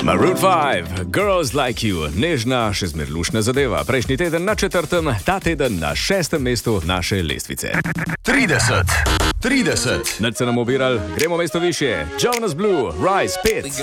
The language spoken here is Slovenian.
Maroon 5, Girls Like You, nežna, še zmer lušna zadeva. Prejšnji teden na 4., ta teden na 6. mestu naše lestvice. 30. Nad se nam obirali, gremo mesto više. Jonas Blue, Rise 5.